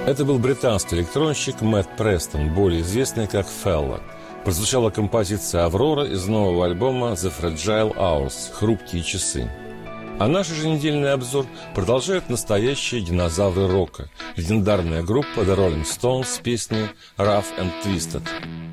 Это был британский электронщик Мэтт Престон, более известный как Фелла. Прозвучала композиция «Аврора» из нового альбома «The Fragile Hours» – «Хрупкие часы». А наш еженедельный обзор продолжают настоящие динозавры рока – легендарная группа The Rolling Stones с песней «Rough and Twisted».